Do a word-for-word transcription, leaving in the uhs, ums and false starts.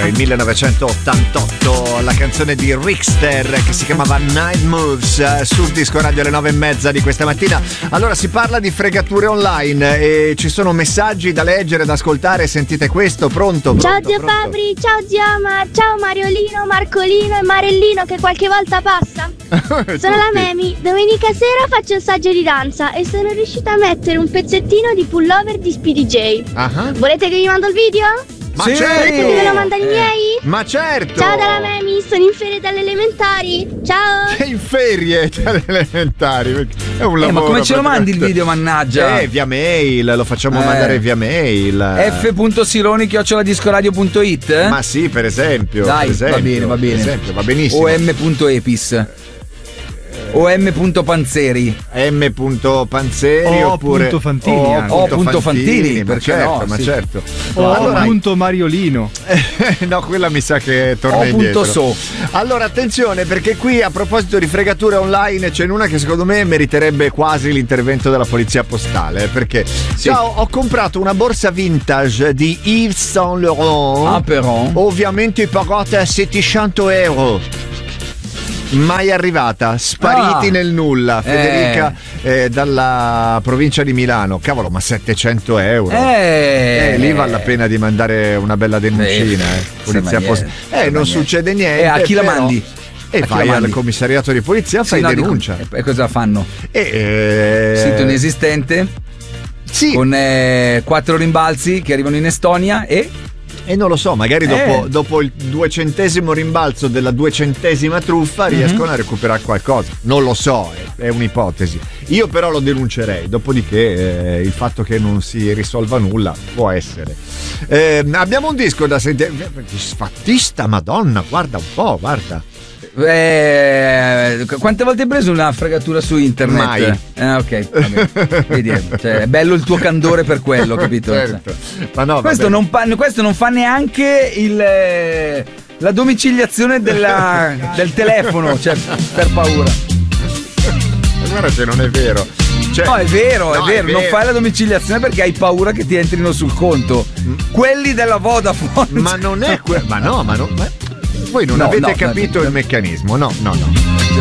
era il millenovecentottantotto, la canzone di Richter che si chiamava Night Moves sul disco radio alle nove e mezza di questa mattina. Allora si parla di fregature online e ci sono messaggi da leggere, da ascoltare. Sentite questo, pronto? Ciao pronto, zio pronto. Fabri, ciao zio Omar, ciao Mariolino, Marcolino e Marellino che qualche volta passa. Sono la Memi, domenica sera faccio il saggio di danza e sono riuscita a mettere un pezzettino di pullover di Speedy J. Uh-huh. Volete che vi mando il video? Ma sì, certo! Volete che ve lo mandano i miei? Ma certo! Ciao dalla Memi, sono in ferie dalle elementari. Ciao! Sei in ferie dalle elementari. È un lavoro. Eh, ma come ce lo mandi il video, mannaggia? Eh, via mail, lo facciamo Eh. mandare via mail. f.sironi chiocciola discoradio.it eh? Ma sì, per esempio. Dai, per esempio, va bene, va bene. Per esempio, va benissimo. O m.epis O m.panzeri M.Panzeri O. oppure Fantini O. anche. O. Fantini, ma perché certo, no, ma sì. certo. O Allora, appunto Mariolino. no, quella mi sa che torna O. indietro. So. Allora attenzione, perché qui a proposito di fregature online c'è una che secondo me meriterebbe quasi l'intervento della polizia postale, perché ciao, ho comprato una borsa vintage di Yves Saint Laurent. Ah, però Ovviamente pagata a settecento euro. Mai arrivata, spariti Ah. nel nulla. Federica eh, dalla provincia di Milano. Cavolo, ma settecento euro. Eh, Eh, lì vale la pena di mandare una bella denuncina. Eh, Eh, sì, polizia ma post- niente, eh ma non niente. succede niente. Eh, a chi la però- mandi? E A chi vai la al mandi? commissariato di polizia, fai Sì, no, dico- denuncia. E cosa fanno? E, eh, Sito inesistente sì, con eh, quattro rimbalzi che arrivano in Estonia e e non lo so, magari dopo, Eh. dopo il duecentesimo rimbalzo della duecentesima truffa riescono a recuperare qualcosa. Non lo so, è, è un'ipotesi. Io però lo denuncerei, dopodiché eh, il fatto che non si risolva nulla può essere. Eh, abbiamo un disco da sentire. Sfattista, madonna, guarda un po', guarda. Eh, quante volte hai preso una fregatura su internet? Mai. Eh, ok, va bene. Vedi, cioè, è bello il tuo candore per quello, capito? Certo. Ma no, Questo vabbè. non, fa, questo non fa neanche il, eh, la domiciliazione della, del telefono, cioè, per paura. Guarda che non è vero. Cioè, No, è vero, no, è, vero. non fai la domiciliazione perché hai paura che ti entrino sul conto. Quelli della Vodafone. Ma non è que- ma no, ma non. Ma... Voi non No, avete no, capito no, il meccanismo, no, no, no.